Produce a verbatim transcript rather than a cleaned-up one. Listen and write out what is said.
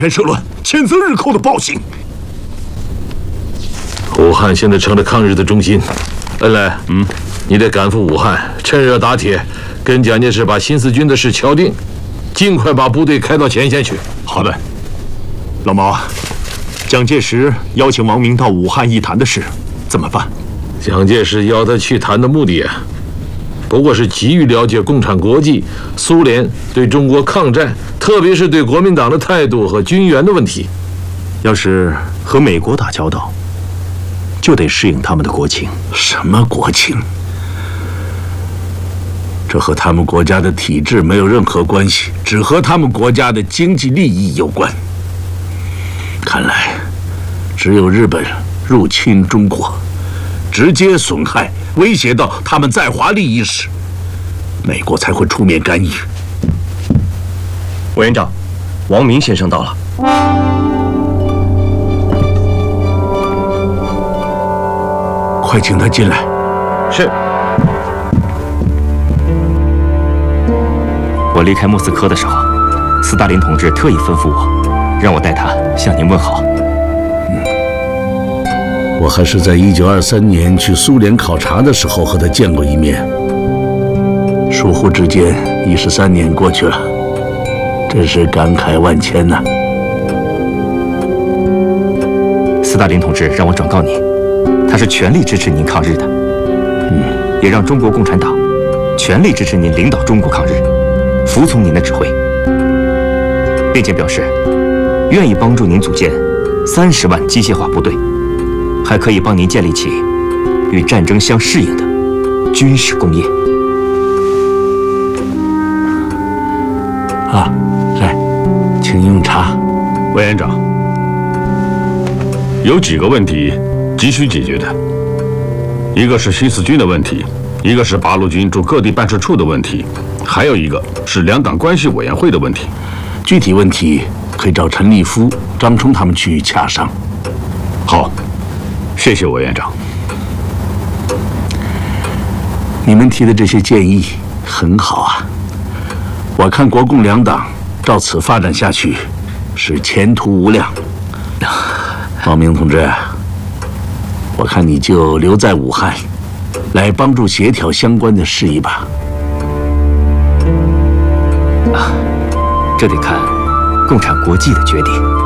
人社论谴责日寇的暴行。 武汉现在成了抗日的中心。恩来，嗯，你得赶赴武汉，趁热打铁，跟蒋介石把新四军的事敲定，尽快把部队开到前线去。 好的，老毛啊，蒋介石邀请王明到武汉议谈的事怎么办？ 蒋介石邀他去谈的目的啊，不过是急于了解共产国际、苏联对中国抗战，特别是对国民党的态度和军援的问题。 要是和美国打交道，就得适应他们的国情。 什么国情？这和他们国家的体制没有任何关系，只和他们国家的经济利益有关。看来，只有日本入侵中国，直接损害、威胁到他们在华利益时，美国才会出面干预。 委员长，王明先生到了。 快请他进来。 是。我离开莫斯科的时候，斯大林同志特意吩咐我，让我带他向您问好。 嗯，我还是在一九二三年去苏联考察的时候和他见过一面。疏忽之间，一十三年过去了，真是感慨万千呐。 斯大林同志让我转告您，他是全力支持您抗日的，嗯，也让中国共产党全力支持您领导中国抗日，服从您的指挥，并且表示愿意帮助您组建三十万机械化部队，还可以帮您建立起与战争相适应的军事工业。 啊，来，请用茶。 委员长，有几个问题急需解决的，一个是新四军的问题，一个是八路军驻各地办事处的问题，还有一个是两党关系委员会的问题。 具体问题可以找陈立夫、张冲他们去洽商。 好，谢谢委员长。 你们提的这些建议很好啊，我看国共两党照此发展下去，是前途无量。王明同志，我看你就留在武汉，来帮助协调相关的事宜吧。 啊，这得看共产国际的决定。